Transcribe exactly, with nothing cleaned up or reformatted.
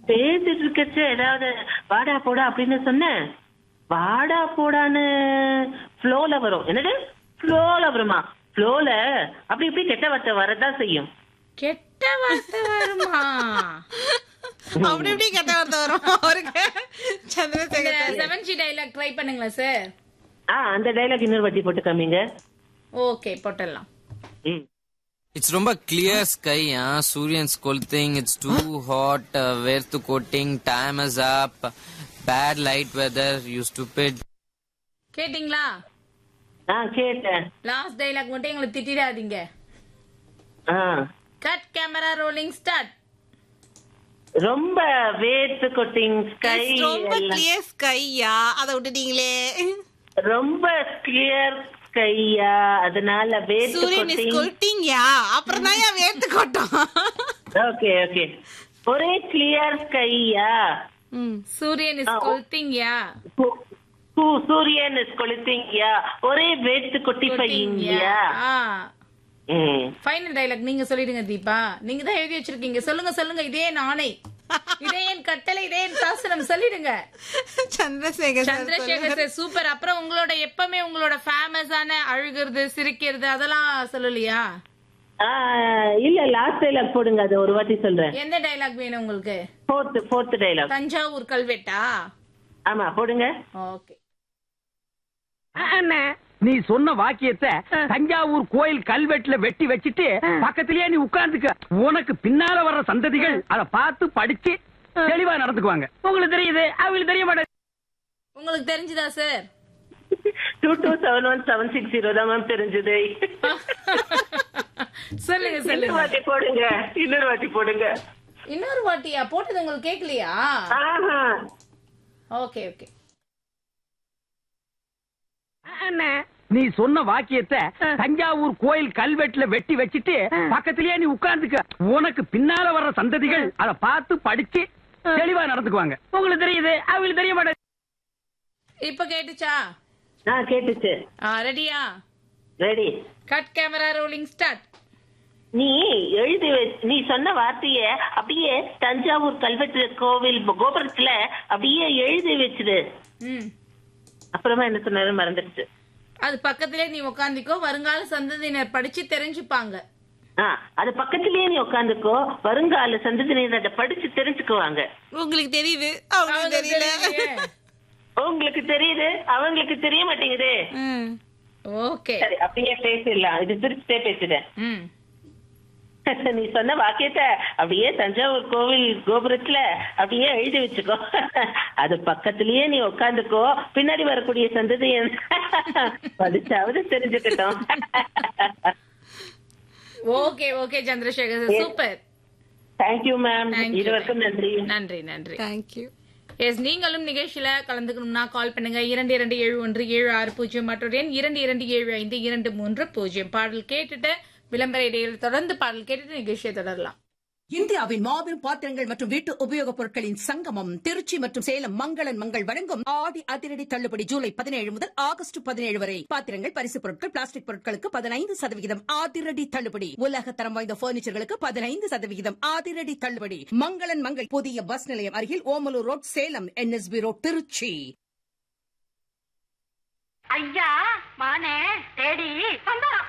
பேசிட்டு இருக்கச்சு ஏதாவது வாடா போடா அப்படின்னு சொன்னேன். வாடா போடான்னு ஃப்ளோல வரும். என்னது ஃப்ளோல வருமா? ஃப்ளோல அப்படி இப்படி கெட்ட வார்த்தை வரதான் செய்யும். கெட்ட வார்த்தை வருமா? அப்படி எப்படி கெட்ட வார்த்தை வரும் அவருக்கு? Chandrasekhar seven G dialogue try பண்ணுங்களா சார்? ஆ அந்த டைலாக் இன்னொரு வாட்டி போட்டு காமிங்க. ஓகே போட்டலாம். ம் It's ரொம்ப clear sky, huh? Suryan's scolding, it's too hot, uh, Verthu coating, time is up, bad light weather, you stupid. கேட்டிங்களா? ஆ கேட்டேன். லாஸ்ட் டைலாக் மட்டும் எங்களை திட்டிடாதீங்க. ஆ கட் கேமரா ரோலிங் ஸ்டார்ட். ரொம்ப வேர்த்து கொட்டிங் ஸ்கை ரொம்ப கிளியர் ஸ்கையா, அதை விட்டுட்டீங்களே. ரொம்ப கிளியர் ஸ்கையா, அதனால வேர்த்து சூரியன் இஸ் கொட்டிங். கொட்டிங்கயா, அப்புறம் தான் ஏன் வேர்த்து கொட்டும். Okay okay. ஒரே கிளியர் ஸ்கையா. சூரியன் இஸ் கொல்திங் யா. சூரியன் இஸ் கொளுத்திங் யா. ஒரே வேர்த்து கொட்டி பையா. ஃபைனல் டைலாக் நீங்க சொல்லிடுங்க தீபா. நீங்க தான் எழுதி வச்சிருக்கீங்க. சொல்லுங்க சொல்லுங்க. இதே நானே, இதே என் கட்டளை, இதே என் சாசனம். சொல்லிடுங்க. Chandrasekhar Chandrasekhar sir super. அப்புறம் உங்களோட எப்பவுமே உங்களோட ஃபேமஸான அழுகிறது சிரிக்கிறது அதெல்லாம் சொல்லலையா? இல்ல லாஸ்ட் டைலாக் போடுங்க, அது ஒரு வாட்டி சொல்றேன். எந்த டைலாக் வேணும் உங்களுக்கு? Fourth fourth dialogue. தஞ்சாவூர் கல்வெட்டா? ஆமா போடுங்க. ஓகே. நீ சொன்ன வாக்கியத்தை தஞ்சாவூர் கோயில் கல்வெட்டுல வெட்டி வச்சிட்டு பக்கத்திலேயே நீ உட்கார்ந்துக்க. உனக்கு பின்னால வர்ற சந்ததிகள் அதை பார்த்து படிச்சு தெளிவா நடந்துக்குவாங்க. உங்களுக்கு தெரியுது, அவங்களுக்கு தெரிய மாட்டேன். உங்களுக்கு தெரிஞ்சுதா sir? Two two seven one seven six zero தான் மேம் தெரிஞ்சது. சொல்லுங்க இன்னொரு சொல்லுங்க. வாட்டி போடுங்க, இன்னொரு வாட்டி போடுங்க. இன்னொரு வாட்டியா? போட்டது உங்களுக்கு கேட்கலையா? Okay okay. நீ சொன்ன வாக்கியத்தை தஞ்சாவூர் கோயில் கல்வெட்டுல வெட்டி வச்சிட்டு பக்கத்திலேயே நீ உட்கார்ந்துக்க. உனக்கு பின்னால வர்ற சந்ததிகள் அதை பார்த்து படிச்சு தெளிவா நடந்துக்குவாங்க. உங்களுக்கு தெரியுது, அவங்களுக்கு தெரிய மாட்டேன். இப்ப கேட்டுச்சா? கேட்டுச்சு. ரெடியா? Ready. Cut camera rolling start. நீ எழுதி நீ சொன்ன வார்த்தைய அப்படியே தஞ்சாவூர் கல்வெட்டு கோவில் கோபுரத்துல அப்படியே எழுதி வச்சிரு. அப்புறமா என்ன சொன்னாரு மறந்துடுச்சு. அது பக்கத்திலே நீ உட்காந்துக்கோ, வருங்கால சந்ததியினர் படிச்சு தெரிஞ்சுப்பாங்க. அது பக்கத்திலேயே நீ உட்காந்துக்கோ, வருங்கால சந்ததியினர் அதை படிச்சு தெரிஞ்சுக்குவாங்க. உங்களுக்கு தெரியுது, அவங்களுக்கு தெரியல. உங்களுக்கு தெரியுது, அவங்களுக்கு தெரிய மாட்டேங்குது. ஓகே சரி அப்படியே பேசிடலாம். இது திருச்சிட்டே பேசிட்டேன். நீ சொன்ன வாக்கியத்தை அப்படியே தஞ்சாவூர் கோவில் கோபுரத்துல அப்படியே எழுதி வச்சுக்கோ. அது பக்கத்திலேயே நீ உட்காந்துக்கோ, பின்னாடி வரக்கூடிய சந்ததியை படிச்சாவது தெரிஞ்சுக்கிட்டோம். Okay okay Chandrasekhar super. Thank you ma'am. இருவருக்கும் நன்றி. நன்றி நன்றி. தேங்க்யூ. எஸ் நீங்களும் நிகழ்ச்சியில கலந்துக்கணும்னா கால் பண்ணுங்க. இரண்டு இரண்டு ஏழு ஒன்று ஏழு ஆறு பூஜ்ஜியம் மற்றொரு எண் இரண்டு இரண்டு ஏழு ஐந்து இரண்டு மூன்று பூஜ்ஜியம். பாடல் கேட்டுட்டு விளம்பர இடையில் தொடர்ந்து பாடல் கேட்டுட்டு நிகழ்ச்சியை தொடரலாம். இந்தியாவின் மாபெரும் பாத்திரங்கள் மற்றும் வீட்டு உபயோகப் பொருட்களின் சங்கமம் திருச்சி மற்றும் சேலம் மங்களன் மங்கள் வழங்கும் ஆடி அதிரடி தள்ளுபடி ஜூலை பதினேழு முதல் ஆகஸ்ட் பதினேழு வரை. பாத்திரங்கள், பரிசு பொருட்கள், பிளாஸ்டிக் பொருட்களுக்கு பதினைந்து சதவிகிதம் அதிரடி தள்ளுபடி. உலக தரம் வாய்ந்த பர்னிச்சர்களுக்கு பதினைந்து சதவிகிதம் அதிரடி தள்ளுபடி. மங்களன் மங்கள் புதிய பஸ் நிலையம் அருகில் Omalur road Salem, NSP road Trichy. ஐயா மானே தேடி